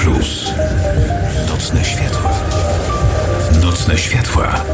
Plus. Nocne światła. Nocne światła.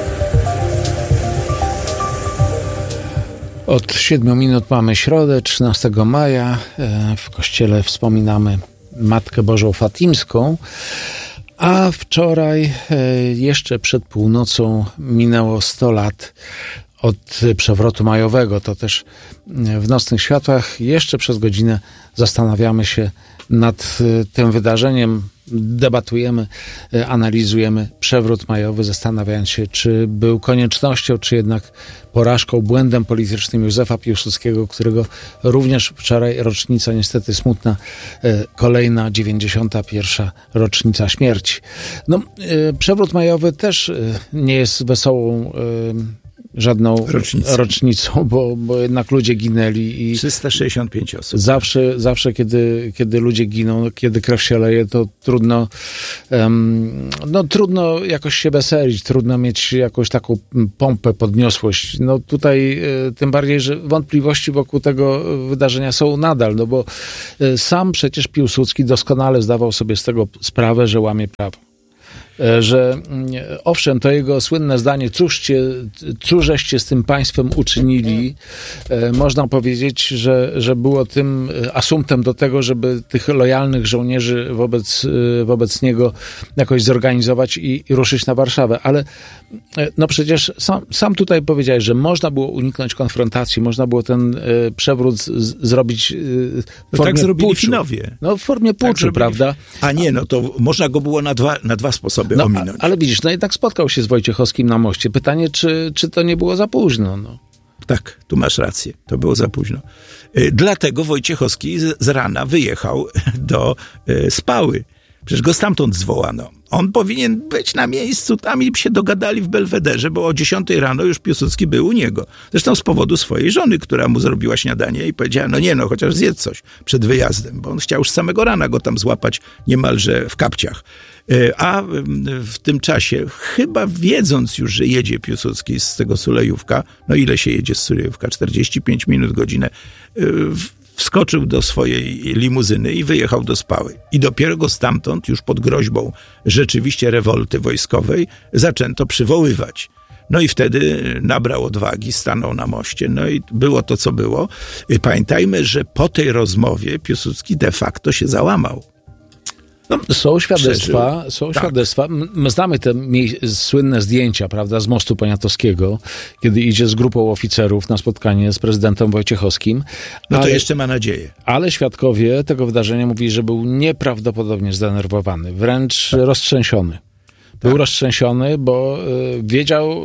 Od 7 minut mamy środę, 13 maja. W kościele wspominamy Matkę Bożą Fatimską, a wczoraj, jeszcze przed północą, minęło 100 lat od przewrotu majowego. To też w Nocnych Światłach jeszcze przez godzinę zastanawiamy się nad tym wydarzeniem, debatujemy, analizujemy przewrót majowy, zastanawiając się, czy był koniecznością, czy jednak porażką, błędem politycznym Józefa Piłsudskiego, którego również wczoraj rocznica, niestety smutna, kolejna 91. rocznica śmierci. No, przewrót majowy też nie jest wesołą żadną rocznicą, bo jednak ludzie ginęli i 365 osób. Zawsze kiedy ludzie giną, kiedy krew się leje, to trudno jakoś się weselić, trudno mieć jakąś taką pompę, podniosłość. No tutaj tym bardziej, że wątpliwości wokół tego wydarzenia są nadal, no bo sam przecież Piłsudski doskonale zdawał sobie z tego sprawę, że łamie prawo. Że owszem, to jego słynne zdanie, cóżeście z tym państwem uczynili, można powiedzieć, że było tym asumptem do tego, żeby tych lojalnych żołnierzy wobec niego jakoś zorganizować i ruszyć na Warszawę. Ale no przecież sam tutaj powiedziałeś, że można było uniknąć konfrontacji, można było ten przewrót zrobić w formie tak zrobili puczu. Finowie. No w formie puczu, tak prawda? A nie, no to można go było na dwa sposoby ominąć. Ale widzisz, no jednak spotkał się z Wojciechowskim na moście. Pytanie, czy to nie było za późno? No. Tak, tu masz rację. To było za późno. Dlatego Wojciechowski z rana wyjechał do Spały. Przecież go stamtąd zwołano. On powinien być na miejscu, tam i się dogadali w Belwederze, bo o 10 rano już Piłsudski był u niego. Zresztą z powodu swojej żony, która mu zrobiła śniadanie i powiedziała, chociaż zjedz coś przed wyjazdem, bo on chciał już z samego rana go tam złapać niemalże w kapciach. A w tym czasie, chyba wiedząc już, że jedzie Piłsudski z tego Sulejówka, ile się jedzie z Sulejówka? 45 minut, godzinę, wskoczył do swojej limuzyny i wyjechał do Spały. I dopiero go stamtąd, już pod groźbą rzeczywiście rewolty wojskowej, zaczęto przywoływać. No i wtedy nabrał odwagi, stanął na moście, i było to, co było. Pamiętajmy, że po tej rozmowie Piłsudski de facto się załamał. Są świadectwa. My znamy te słynne zdjęcia, prawda, z mostu Poniatowskiego, kiedy idzie z grupą oficerów na spotkanie z prezydentem Wojciechowskim. To jeszcze ma nadzieję. Ale świadkowie tego wydarzenia mówili, że był nieprawdopodobnie zdenerwowany, wręcz roztrzęsiony. Był roztrzęsiony, bo wiedział,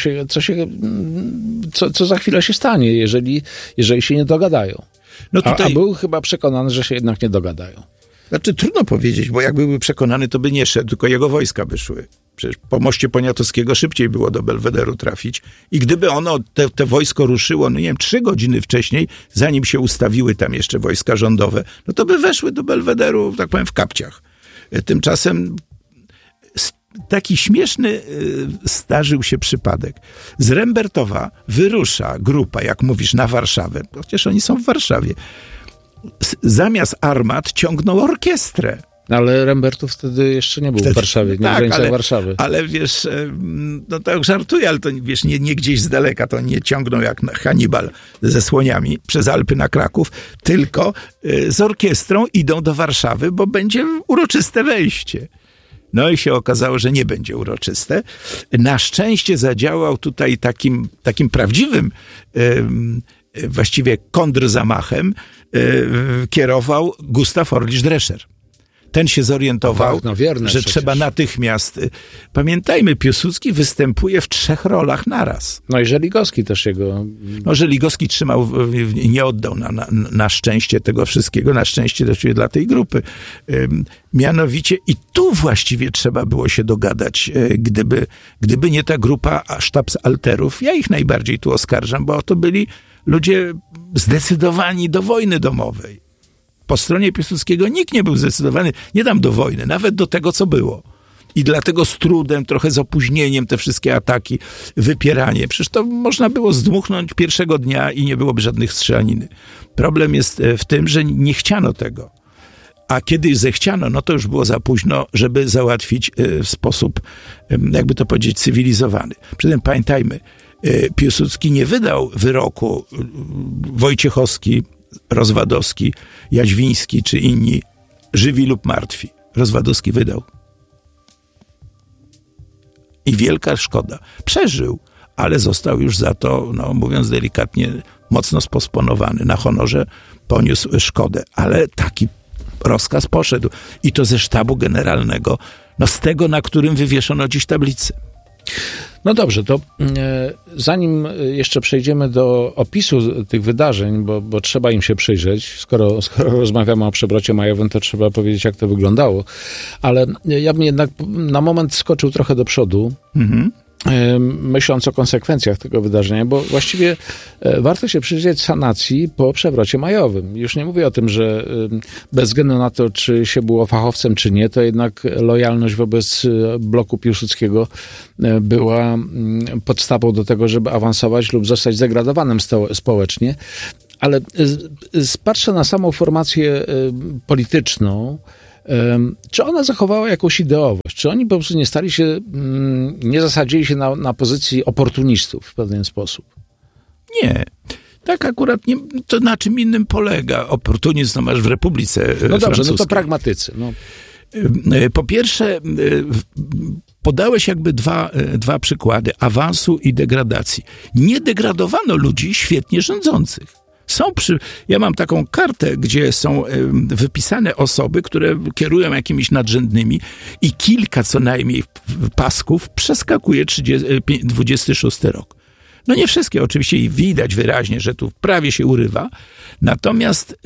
co za chwilę się stanie, jeżeli się nie dogadają. A był chyba przekonany, że się jednak nie dogadają. Znaczy trudno powiedzieć, bo jakby był przekonany, to by nie szedł, tylko jego wojska by szły. Przecież po moście Poniatowskiego szybciej było do Belwederu trafić. I gdyby te wojsko ruszyło, 3 godziny wcześniej, zanim się ustawiły tam jeszcze wojska rządowe, to by weszły do Belwederu, tak powiem, w kapciach. Tymczasem taki śmieszny zdarzył się przypadek. Z Rembertowa wyrusza grupa, jak mówisz, na Warszawę. Przecież oni są w Warszawie. Zamiast armat ciągną orkiestrę. Ale Rembertów wtedy jeszcze nie był w Warszawie, nie w granicach Warszawy. Ale wiesz, tak żartuję, ale to wiesz, nie gdzieś z daleka, to nie ciągną jak Hannibal ze słoniami przez Alpy na Kraków, tylko z orkiestrą idą do Warszawy, bo będzie uroczyste wejście. No i się okazało, że nie będzie uroczyste. Na szczęście zadziałał tutaj takim prawdziwym właściwie kontrzamachem kierował Gustaw Orlisz-Drescher. Ten się zorientował, że trzeba natychmiast... Pamiętajmy, Piłsudski występuje w 3 rolach naraz. I Żeligowski też jego... Żeligowski trzymał, nie oddał na szczęście tego wszystkiego, na szczęście dla tej grupy. Mianowicie i tu właściwie trzeba było się dogadać, gdyby nie ta grupa sztabsalterów. Ja ich najbardziej tu oskarżam, bo to byli ludzie zdecydowani do wojny domowej. Po stronie Piłsudskiego nikt nie był zdecydowany, nie dam do wojny, nawet do tego, co było. I dlatego z trudem, trochę z opóźnieniem te wszystkie ataki, wypieranie. Przecież to można było zdmuchnąć pierwszego dnia i nie byłoby żadnych strzelaniny. Problem jest w tym, że nie chciano tego. A kiedy zechciano, no to już było za późno, żeby załatwić w sposób, jakby to powiedzieć, cywilizowany. Przy tym pamiętajmy, Piłsudski nie wydał wyroku Wojciechowski, Rozwadowski, Jaźwiński czy inni, żywi lub martwi. Rozwadowski wydał. I wielka szkoda. Przeżył, ale został już za to, no, mówiąc delikatnie, mocno sposponowany. Na honorze poniósł szkodę. Ale taki rozkaz poszedł. I to ze sztabu generalnego, no z tego, na którym wywieszono dziś tablicę. No dobrze, to zanim jeszcze przejdziemy do opisu tych wydarzeń, bo trzeba im się przyjrzeć, skoro rozmawiamy o przewrocie majowym, to trzeba powiedzieć, jak to wyglądało. Ale ja bym jednak na moment skoczył trochę do przodu, myśląc o konsekwencjach tego wydarzenia, bo właściwie warto się przyjrzeć sanacji po przewrocie majowym. Już nie mówię o tym, że bez względu na to, czy się było fachowcem, czy nie, to jednak lojalność wobec bloku Piłsudskiego była podstawą do tego, żeby awansować lub zostać zdegradowanym społecznie. Ale patrzę na samą formację polityczną. Czy ona zachowała jakąś ideowość? Czy oni po prostu nie zasadzili się na pozycji oportunistów w pewien sposób? Nie. Tak akurat nie, to na czym innym polega. Oportunizm to masz w Republice No dobrze, francuskiej. no to pragmatycy. No. Po pierwsze, podałeś jakby dwa przykłady awansu i degradacji. Nie degradowano ludzi świetnie rządzących. Ja mam taką kartę, gdzie są wypisane osoby, które kierują jakimiś nadrzędnymi i kilka co najmniej pasków przeskakuje 26 rok. No nie wszystkie oczywiście i widać wyraźnie, że tu prawie się urywa. Natomiast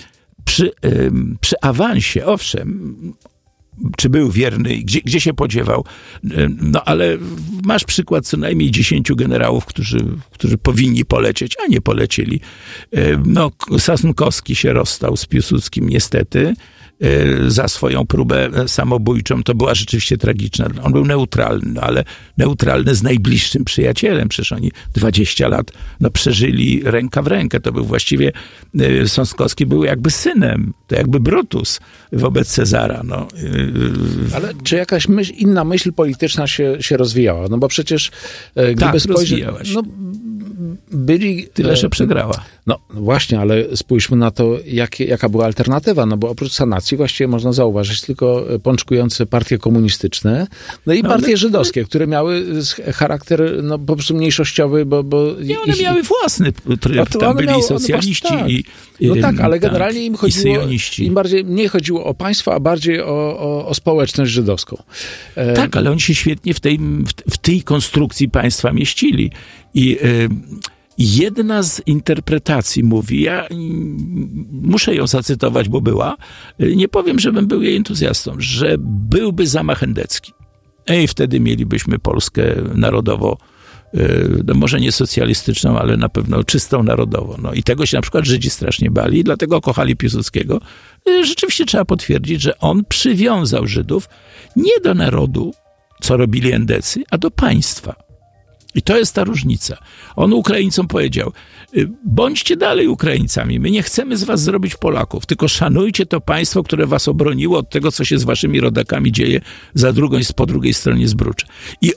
przy awansie, owszem, czy był wierny, gdzie się podziewał. No ale masz przykład co najmniej 10 generałów, którzy powinni polecieć, a nie polecieli. No, Sosnkowski się rozstał z Piłsudskim niestety za swoją próbę samobójczą. To była rzeczywiście tragiczna. On był neutralny, ale neutralny z najbliższym przyjacielem. Przecież oni 20 lat przeżyli ręka w rękę. To był właściwie, Sosnkowski był jakby synem, to jakby Brutus wobec Cezara. No. Ale czy jakaś inna myśl polityczna się rozwijała? No bo przecież gdyby rozwijała się. No, byli... Tyle, że przegrała. No właśnie, ale spójrzmy na to, jaka była alternatywa, no bo oprócz sanacji właściwie można zauważyć tylko pączkujące partie komunistyczne, no i partie żydowskie, które miały charakter no, po prostu mniejszościowy, bo... Nie, one miały własny tryb, tam byli socjaliści No tak, ale generalnie im chodziło, mniej chodziło o państwo, a bardziej o społeczność żydowską. Tak, ale oni się świetnie w tej konstrukcji państwa mieścili. I jedna z interpretacji mówi, ja muszę ją zacytować, bo była, nie powiem, żebym był jej entuzjastą, że byłby zamach endecki. I wtedy mielibyśmy Polskę narodowo, no może nie socjalistyczną, ale na pewno czystą narodowo. No i tego się na przykład Żydzi strasznie bali i dlatego kochali Piłsudskiego. Rzeczywiście trzeba potwierdzić, że on przywiązał Żydów nie do narodu, co robili endecy, a do państwa. I to jest ta różnica. On Ukraińcom powiedział, bądźcie dalej Ukraińcami, my nie chcemy z was zrobić Polaków, tylko szanujcie to państwo, które was obroniło od tego, co się z waszymi rodakami dzieje po drugiej stronie Zbrucza. I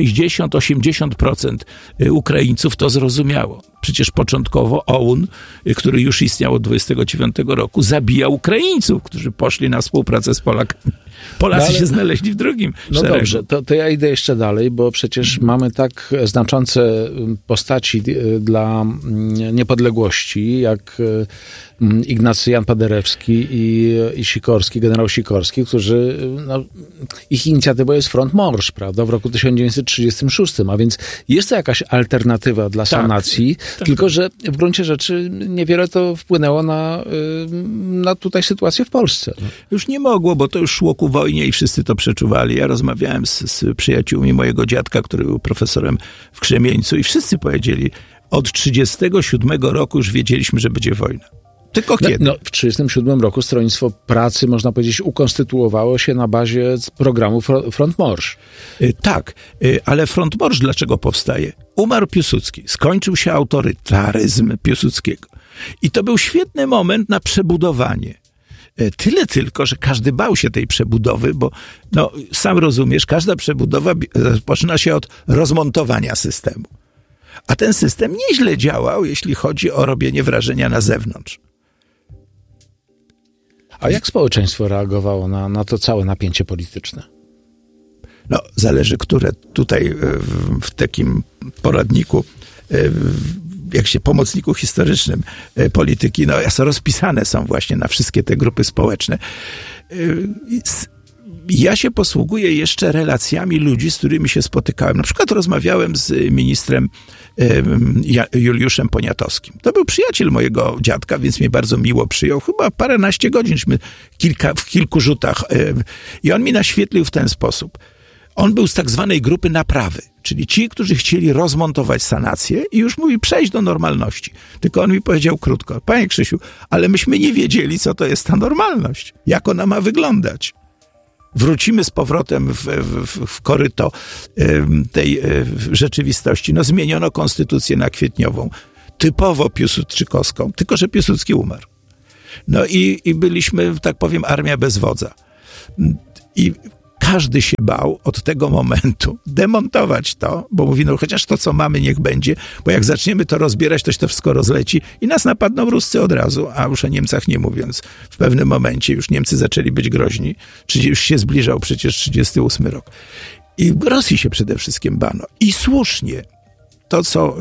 60-80% Ukraińców to zrozumiało. Przecież początkowo OUN, który już istniał od 29 roku, zabijał Ukraińców, którzy poszli na współpracę z Polakami. Polacy się znaleźli w drugim szeregu. No dobrze, to ja idę jeszcze dalej, bo przecież mamy tak znaczące postaci dla niepodległości, jak Ignacy Jan Paderewski i Sikorski, generał Sikorski, którzy, no, ich inicjatywą jest Front Morsz, prawda, w roku 1936, a więc jest to jakaś alternatywa dla sanacji, tylko że w gruncie rzeczy niewiele to wpłynęło na tutaj sytuację w Polsce. Już nie mogło, bo to już szło ku wojnie i wszyscy to przeczuwali. Ja rozmawiałem z przyjaciółmi mojego dziadka, który był profesorem w Krzemieńcu i wszyscy powiedzieli, od 1937 roku już wiedzieliśmy, że będzie wojna. Tylko kiedy? No, w 1937 roku Stronnictwo Pracy, można powiedzieć, ukonstytuowało się na bazie programu Front Morsz. Tak, ale Front Morsz dlaczego powstaje? Umarł Piłsudski, skończył się autorytaryzm Piłsudskiego. I to był świetny moment na przebudowanie. Tyle tylko, że każdy bał się tej przebudowy, bo no, sam rozumiesz, każda przebudowa zaczyna się od rozmontowania systemu. A ten system nieźle działał, jeśli chodzi o robienie wrażenia na zewnątrz. A jak społeczeństwo reagowało na to całe napięcie polityczne? No, zależy, które tutaj w takim poradniku, pomocniku historycznym polityki, no rozpisane są właśnie na wszystkie te grupy społeczne. Ja się posługuję jeszcze relacjami ludzi, z którymi się spotykałem. Na przykład rozmawiałem z ministrem Juliuszem Poniatowskim. To był przyjaciel mojego dziadka, więc mnie bardzo miło przyjął. Chyba paręnaście godzin, w kilku rzutach. I on mi naświetlił w ten sposób. On był z tak zwanej grupy naprawy, czyli ci, którzy chcieli rozmontować sanację i już mówi przejść do normalności. Tylko on mi powiedział krótko: panie Krzysiu, ale myśmy nie wiedzieli, co to jest ta normalność, jak ona ma wyglądać. Wrócimy z powrotem w koryto tej rzeczywistości. No, zmieniono konstytucję na kwietniową, typowo piłsudczykowską, tylko że Piłsudski umarł. No i byliśmy, tak powiem, armia bez wodza. I każdy się bał od tego momentu demontować to, bo mówi, no chociaż to, co mamy, niech będzie, bo jak zaczniemy to rozbierać, to się to wszystko rozleci i nas napadną Ruscy od razu, a już o Niemcach nie mówiąc. W pewnym momencie już Niemcy zaczęli być groźni, już się zbliżał przecież 38 rok. I Rosji się przede wszystkim bano. I słusznie. To, co...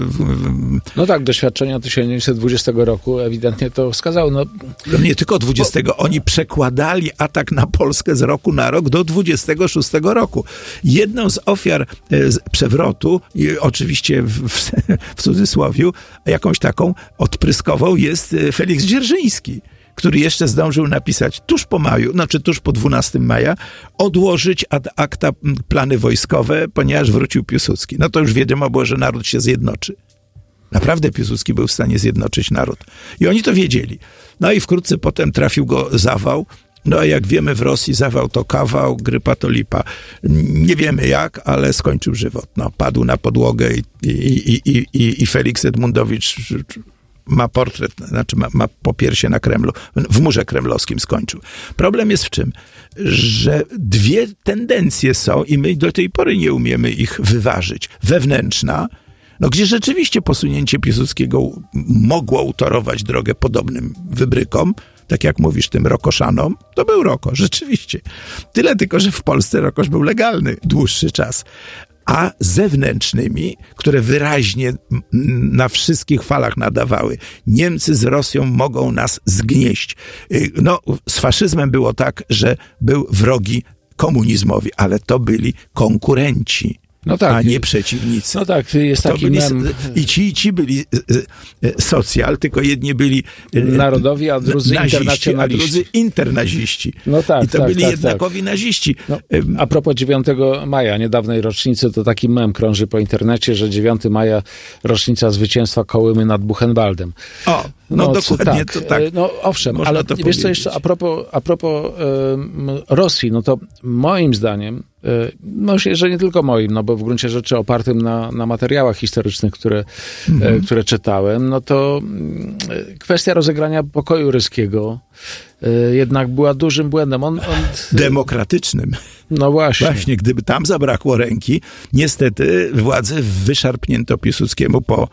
No tak, doświadczenia 1920 roku ewidentnie to wskazały. No nie tylko 20. Oni przekładali atak na Polskę z roku na rok do 26 roku. Jedną z ofiar przewrotu, oczywiście w cudzysłowiu, jakąś taką odpryskową, jest Feliks Dzierżyński, który jeszcze zdążył napisać tuż po 12 maja, odłożyć ad acta plany wojskowe, ponieważ wrócił Piłsudski. No to już wiadomo było, że naród się zjednoczy. Naprawdę Piłsudski był w stanie zjednoczyć naród. I oni to wiedzieli. No i wkrótce potem trafił go zawał. No a jak wiemy, w Rosji zawał to kawał, grypa to lipa. Nie wiemy jak, ale skończył żywot. No, padł na podłogę i Feliks Edmundowicz ma portret, znaczy ma popiersie na Kremlu, w murze kremlowskim skończył. Problem jest w czym? Że dwie tendencje są i my do tej pory nie umiemy ich wyważyć. Wewnętrzna, no gdzie rzeczywiście posunięcie Piłsudskiego mogło utorować drogę podobnym wybrykom, tak jak mówisz, tym Rokoszanom, to był Roko, rzeczywiście. Tyle tylko, że w Polsce Rokosz był legalny dłuższy czas. A zewnętrznymi, które wyraźnie na wszystkich falach nadawały. Niemcy z Rosją mogą nas zgnieść. No, z faszyzmem było tak, że był wrogi komunizmowi, ale to byli konkurenci. No tak, a nie przeciwnicy. No tak, jest taki mem. I ci byli socjal, tylko jedni byli narodowi, a drudzy internacjonaliści. A drudzy internaziści. No tak, i to byli jednakowi naziści. No, a propos 9 maja, niedawnej rocznicy, to taki mem krąży po internecie, że 9 maja rocznica zwycięstwa Kołymy nad Buchenwaldem. O, no dokładnie, to tak. No owszem, ale wiesz powiedzieć. Co jeszcze, a propos Rosji, no to moim zdaniem, no że nie tylko moim, no bo w gruncie rzeczy opartym na materiałach historycznych, które czytałem, no to kwestia rozegrania pokoju ryskiego jednak była dużym błędem. Demokratycznym. No właśnie. Właśnie, gdyby tam zabrakło ręki, niestety władzę wyszarpnięto Piłsudskiemu po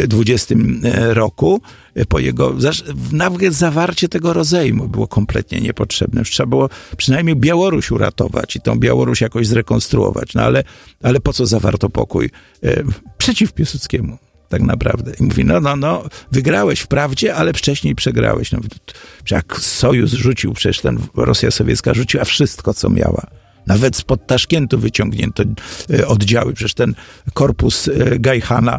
20 roku, po jego, nawet zawarcie tego rozejmu było kompletnie niepotrzebne. Już trzeba było przynajmniej Białoruś uratować i tą Białoruś jakoś zrekonstruować. No ale po co zawarto pokój? Przeciw Piłsudskiemu. Tak naprawdę. I mówi, no, wygrałeś wprawdzie, ale wcześniej przegrałeś. No, jak Sojusz rzucił, przecież Rosja sowiecka rzuciła wszystko, co miała. Nawet spod Taszkentu wyciągnięto oddziały. Przecież ten korpus Gajhana,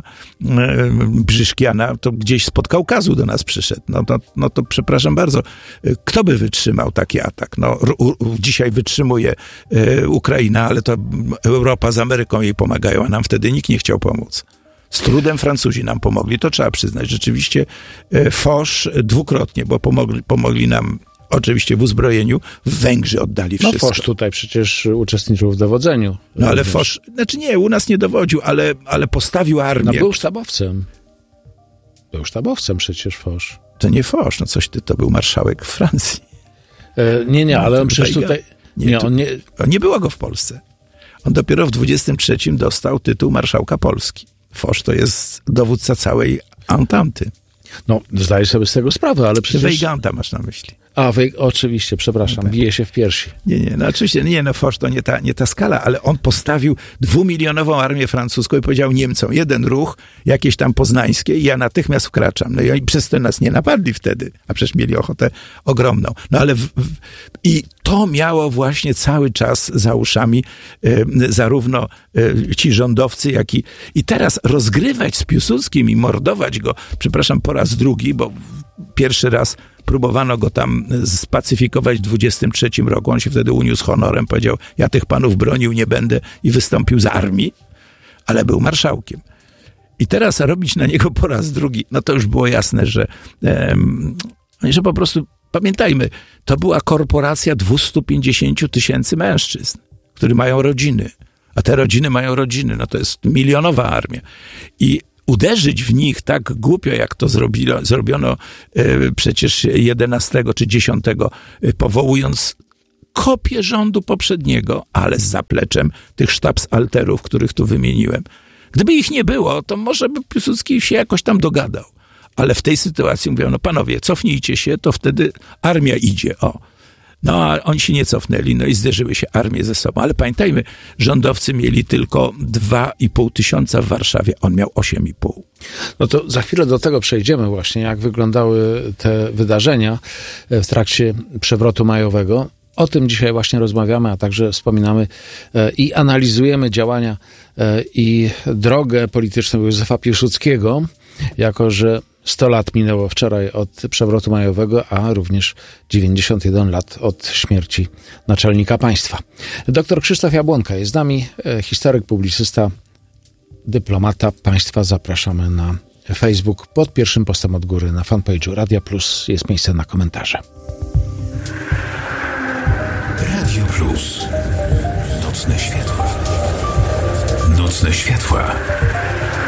Brzyszkiana, to gdzieś spod Kaukazu do nas przyszedł. No to przepraszam bardzo. Kto by wytrzymał taki atak? No, dzisiaj wytrzymuje Ukraina, ale to Europa z Ameryką jej pomagają, a nam wtedy nikt nie chciał pomóc. Z trudem Francuzi nam pomogli, to trzeba przyznać. Rzeczywiście Foch dwukrotnie, bo pomogli nam oczywiście w uzbrojeniu, Węgrzy oddali wszystko. No Foch tutaj przecież uczestniczył w dowodzeniu. No ale Foch, znaczy nie, u nas nie dowodził, ale postawił armię. No był sztabowcem. Był sztabowcem przecież Foch. To nie Foch, no coś ty, to był marszałek Francji. Nie, ale on przecież tutaj... Nie było go w Polsce. On dopiero w 23 dostał tytuł marszałka Polski. Foch to jest dowódca całej Ententy. No, zdaję sobie z tego sprawę, ale przecież... Weyganta masz na myśli. Oczywiście, przepraszam, bije się w piersi. No oczywiście, Foch to nie ta skala, ale on postawił 2-milionową armię francuską i powiedział Niemcom, jeden ruch, jakieś tam poznańskie i ja natychmiast wkraczam. No i oni przez to nas nie napadli wtedy, a przecież mieli ochotę ogromną. No ale i to miało właśnie cały czas za uszami zarówno ci rządowcy, jak i teraz rozgrywać z Piłsudskim i mordować go, przepraszam, po raz drugi, bo pierwszy raz próbowano go tam spacyfikować w 23 roku. On się wtedy uniósł honorem, powiedział, ja tych panów bronił nie będę i wystąpił z armii, ale był marszałkiem. I teraz robić na niego po raz drugi, no to już było jasne, że po prostu, pamiętajmy, to była korporacja 250 000 mężczyzn, którzy mają rodziny, a te rodziny mają rodziny, no to jest milionowa armia. I uderzyć w nich tak głupio, jak to zrobiono przecież 11 czy 10, powołując kopię rządu poprzedniego, ale z zapleczem tych sztabsalterów, których tu wymieniłem. Gdyby ich nie było, to może by Piłsudski się jakoś tam dogadał. Ale w tej sytuacji mówią, no panowie, cofnijcie się, to wtedy armia idzie. No a oni się nie cofnęli, no i zderzyły się armie ze sobą. Ale pamiętajmy, rządowcy mieli tylko 2,5 w Warszawie, on miał 8,5. No to za chwilę do tego przejdziemy właśnie, jak wyglądały te wydarzenia w trakcie przewrotu majowego. O tym dzisiaj właśnie rozmawiamy, a także wspominamy i analizujemy działania i drogę polityczną Józefa Piłsudskiego, jako że 100 lat minęło wczoraj od przewrotu majowego, a również 91 lat od śmierci naczelnika państwa. Doktor Krzysztof Jabłonka jest z nami, historyk, publicysta, dyplomata państwa. Zapraszamy na Facebook pod pierwszym postem od góry na fanpage'u Radia Plus. Jest miejsce na komentarze. Radio Plus. Nocne światła. Nocne światła.